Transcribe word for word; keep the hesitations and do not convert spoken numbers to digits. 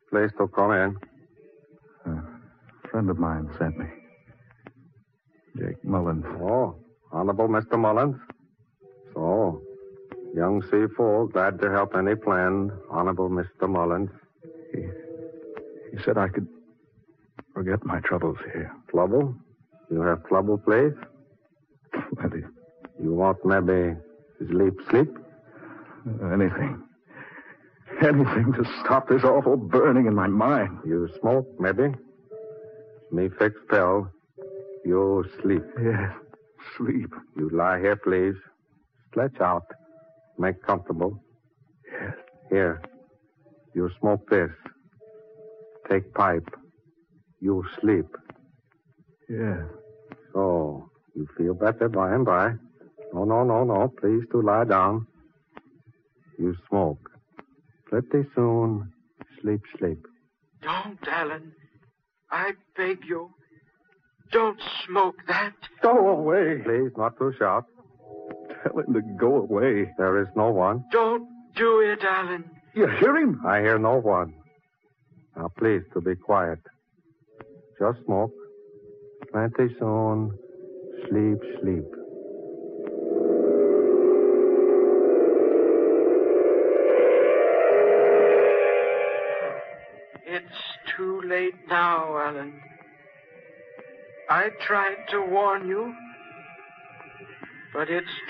Please to come in. A friend of mine sent me. Jake Mullins. Oh, Honorable Mister Mullins. So, young Seafool, glad to help any friend. Honorable Mister Mullins. He, he said I could forget my troubles here. Trouble? You have trouble, please? Plenty. You want maybe sleep, sleep? Anything. Anything to stop this awful burning in my mind. You smoke, maybe? Me fix pill. You sleep. Yes, sleep. You lie here, please. Stretch out. Make comfortable. Yes. Here. You smoke this. Take pipe. You sleep. Yes. So, you feel better by and by. No, no, no, no. Please to lie down. You smoke. Pretty soon, sleep, sleep. Don't, Alan. I beg you. Don't smoke that. Go away. Please, not to shout. Tell him to go away. There is no one. Don't do it, Alan. You hear him? I hear no one. Now, please, to be quiet. Just smoke. Plenty soon, sleep, sleep. It's too late now, Alan. I tried to warn you, but it's